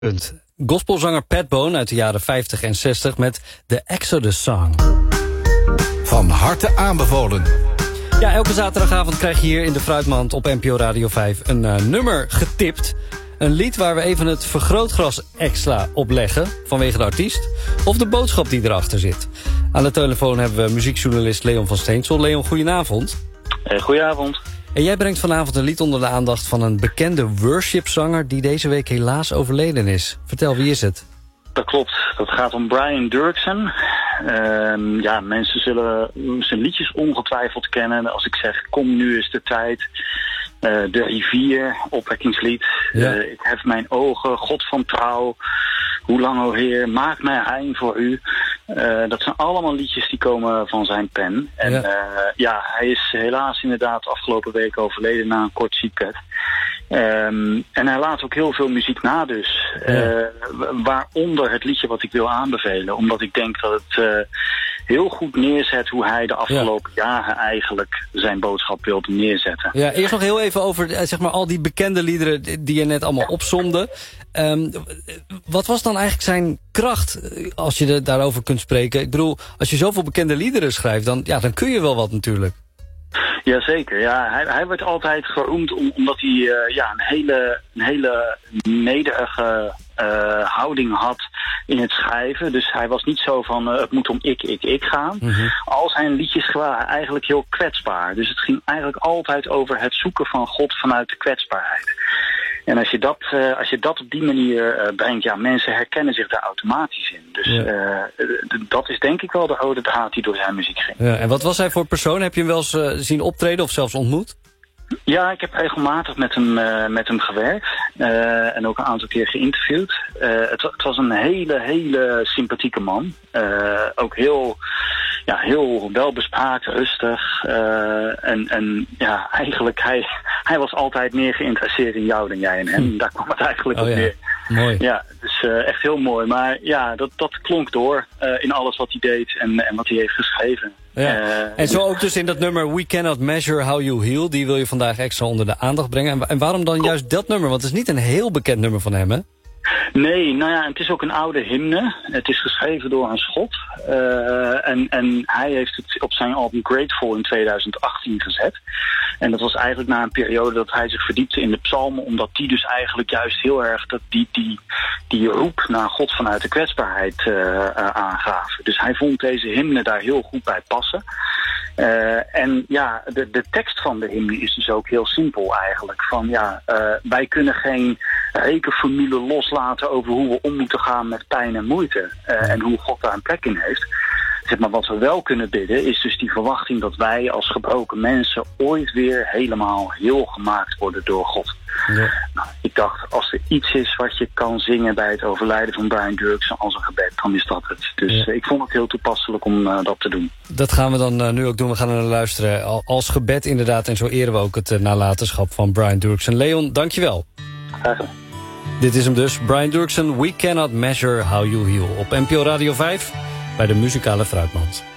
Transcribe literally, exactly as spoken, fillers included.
Punt. Gospelzanger Pat Boone uit de jaren vijftig en zestig met de Exodus Song. Van harte aanbevolen. Ja, elke zaterdagavond krijg je hier in de Fruitmand op N P O Radio vijf een uh, nummer getipt. Een lied waar we even het vergrootglas extra op leggen vanwege de artiest of de boodschap die erachter zit. Aan de telefoon hebben we muziekjournalist Leon van Steensel. Leon, goedenavond. Hey, goedenavond. En jij brengt vanavond een lied onder de aandacht van een bekende worshipzanger die deze week helaas overleden is. Vertel, wie is het? Dat klopt. Dat gaat om Brian Doerksen. Uh, ja, mensen zullen zijn liedjes ongetwijfeld kennen. Als ik zeg, kom nu is de tijd. Uh, de rivier, opwekkingslied. Ja. Uh, ik hef mijn ogen, God van trouw. Hoe lang, o Heer, maak mij heim voor u. Uh, dat zijn allemaal liedjes die komen van zijn pen. En ja, uh, ja hij is helaas inderdaad afgelopen week overleden na een kort ziekbed. Um, en hij laat ook heel veel muziek na dus. Ja. Uh, waaronder het liedje wat ik wil aanbevelen. Omdat ik denk dat het uh, heel goed neerzet hoe hij de afgelopen ja. jaren eigenlijk zijn boodschap wilde neerzetten. Ja, eerst nog heel even over zeg maar, al die bekende liederen die je net allemaal opsomde. Um, wat was dan eigenlijk zijn kracht, als je er daarover kunt spreken? Ik bedoel, als je zoveel bekende liederen schrijft, dan, ja, dan kun je wel wat natuurlijk. Jazeker, ja. Hij, hij werd altijd geroemd om, omdat hij uh, ja, een hele, een hele nederige uh, houding had in het schrijven. Dus hij was niet zo van uh, het moet om ik, ik, ik gaan. Mm-hmm. Al zijn liedjes waren eigenlijk heel kwetsbaar. Dus het ging eigenlijk altijd over het zoeken van God vanuit de kwetsbaarheid. En als je dat, uh, als je dat op die manier uh, brengt, ja, mensen herkennen zich daar automatisch in. Dus ja. uh, d- dat is denk ik wel de rode draad die door zijn muziek ging. Ja, en wat was hij voor persoon? Heb je hem wel eens uh, zien optreden of zelfs ontmoet? Ja, ik heb regelmatig met hem, uh, met hem gewerkt uh, en ook een aantal keer geïnterviewd. Uh, het, het was een hele, hele sympathieke man. Uh, ook heel, ja, heel welbespraakt, rustig. Uh, en, en ja, eigenlijk, hij, hij was altijd meer geïnteresseerd in jou dan jij in hem. Hm. Daar kwam het eigenlijk oh, op ja. neer. Mooi. Ja, dus uh, echt heel mooi. Maar ja, dat, dat klonk door uh, in alles wat hij deed en, en wat hij heeft geschreven. Ja. Uh, en zo ook dus in dat nummer We Cannot Measure How You Heal. Die wil je vandaag extra onder de aandacht brengen. En, en waarom dan juist dat nummer? Want het is niet een heel bekend nummer van hem, hè? Nee, nou ja, het is ook een oude hymne. Het is geschreven door een Schot. Uh, en, en hij heeft het op zijn album Grateful in tweeduizend achttien gezet. En dat was eigenlijk na een periode dat hij zich verdiepte in de psalmen. Omdat die dus eigenlijk juist heel erg dat die, die, die roep naar God vanuit de kwetsbaarheid uh, uh, aangaven. Dus hij vond deze hymne daar heel goed bij passen. Uh, en ja, de, de tekst van de hymne is dus ook heel simpel eigenlijk. Van ja, uh, wij kunnen geen rekenformule loslaten over hoe we om moeten gaan met pijn en moeite. Uh, en hoe God daar een plek in heeft. Zeg maar, wat we wel kunnen bidden is dus die verwachting dat wij als gebroken mensen ooit weer helemaal heel gemaakt worden door God. Ja. Nou, ik dacht, als er iets is wat je kan zingen bij het overlijden van Brian Doerksen als een gebed, dan is dat het. Dus ja. uh, ik vond het heel toepasselijk om uh, dat te doen. Dat gaan we dan uh, nu ook doen. We gaan er naar luisteren. Als gebed inderdaad. En zo eren we ook het uh, nalatenschap van Brian Doerksen. Leon, dankjewel. Graag gedaan. Dit is hem dus. Brian Doerksen, We Cannot Measure How You Heal. Op N P O Radio vijf bij de muzikale Fruitmand.